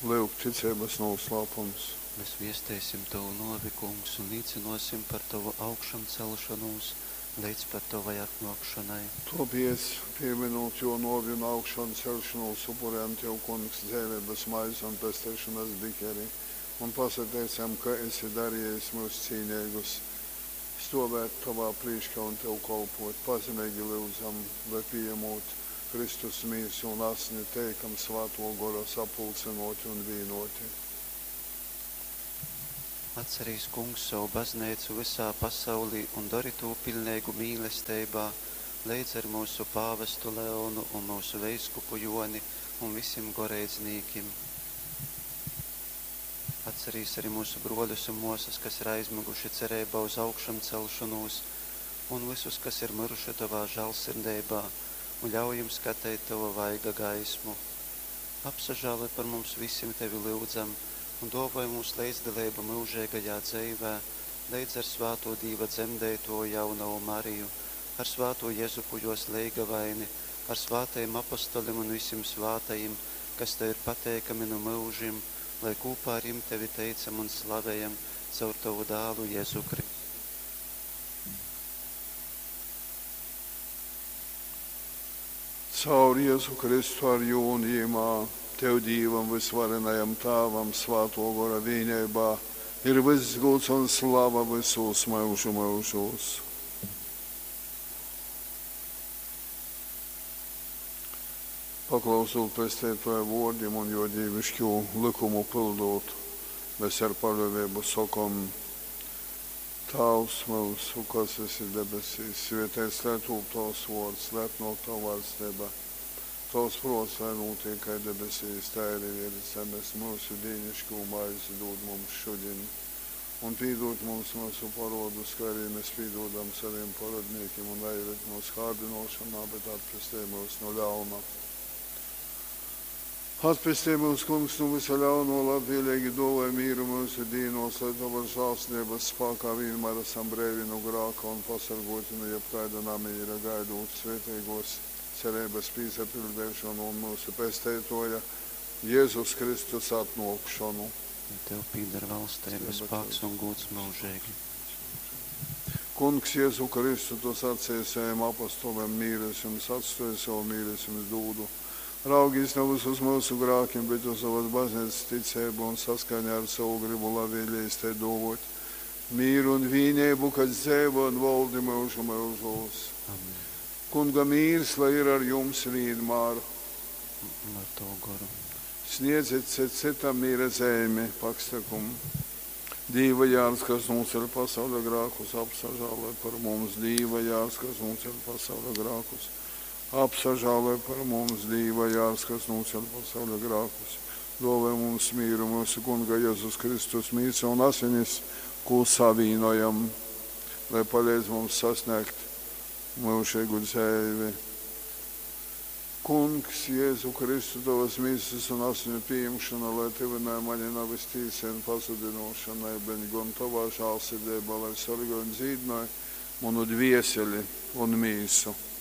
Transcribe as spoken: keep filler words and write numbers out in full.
lūgt ticības noslēpums. Mēs viestēsim Tavu novi, Kungs, un līdzinosim par Tavu augšām celšanos, līdz par Tavai atnākšanai. Topies, pieminot jo novi un augšanu celšanos, upurējam Tev, Kungs, dzēvības maizi un pestēšanas bikeri, un pasateicam, ka esi darījis mūs cīnīgus, stovēt Tavā prīškā un Tev kolpot. Pazemīgi lūdzam, lai pieņemot Kristus mīsu un asni teikam svāto gora sapulcinoti un vīnoti. Atcerīs, Kungs, savu baznīcu visā pasaulī un dari to pilnīgu mīlestībā, līdz ar mūsu pāvestu Leonu un mūsu veiskupu Joni un visiem goreiznīkiem. Atcerīs arī mūsu broļus un mosas, kas ir aizmiguši cerībā uz augšām celšanos, un visus, kas ir miruši Tavā žēlsirdībā, un ļauj jums skatīt Tava vaiga gaismu. Apsažāloj par mums visiem Tevi lūdzam, un dāvāj mums līdzdalību mūžīgajā dzīvē, līdz ar svāto Dieva dzemdēto jauno Mariju, ar svāto Jezupu jos līgavaini, ar svātajiem apostolim un visiem svātajiem, kas Tev ir pateikami no mūžiem, lai kopā ar jums Tevi teicam un slavējam caur Tavu dālu Jēzu Kristu. Caur Jēzu Kristu ar jūnījumā, Tev Dīvam visvarenajam Tāvam, svāto gora vienībā, ir viss gods un slava visos mūžu mūžos. Paklausot pestētāju vārdiem un jo dievišķo likumu pildot, mēs ar paļāvību sakam: Tēvs mūsu, kas esi debesīs, svētīts lai top Tavs vārds, lai atnāk Tava valstība. Tavs prāts, lai notiek kā debesīs, tā arī virs zemes. Mūsu dienascho maizi dod mums šodien, un piedod mums mūsu parodus, kā arī mēs piedodam saviem parodniekiem, un neieved mūsu kārdinošanā, bet atpestī mūs no ļauna. Atpestī mūs, Kungs, no visa ļauno, labvēlīgi dāvāj mīru mūsu dīnos, lai Tava žēlstības spēkā vienmēr esam brīvi no grēka un pasargoti no jebkaida namīra, gaidot svētīgos cerības piesapildīšanu un mūsu pestētoja Jēzus Kristus atnākšanu. Tev pieder valstība, spēks un gods mūžīgi. Kungs, Jēzu Kristu, Tu sacīji saviem apostoliem: mīres jums atstāju, savu mīres jums dūdu. Raugīs nevis uz mūsu grēkiem, bet uz savas baznīcas ticību un saskaņā ar savu gribu labvēlīs te dāvāt mīru un vienību, kas dzīvo un valdi mūžu mūžos. Amen. Kunga mīrs, lai ir ar jums vienmēr. Ar Tavu garu. Sniedziet citam mīra zemi, pakstakumu. Dīva jārs, kas mums ir pasaules grēkus, apsažāloj par mums. Dīva jārs, kas mums ir pasaules grēkus, apsažāloj par mums. Dīva jārs, kas mums ir pasaules grēkus. Dāvāj mums mīru mūsu Kunga Jēzus Kristus mīsa un asinis, ko savīnojam, lai palīdz mums sasniegt mūžīgu dzīvi. Kungs, Jēzu Kristu, Tavas mīsas un asņu pieņemšana, lai Tevinai mani nav iztīsien pasudinošanai, bet gan Tavā žēlsirdībā, lai sargāj un zīdināj manu dvieseli un mīsu.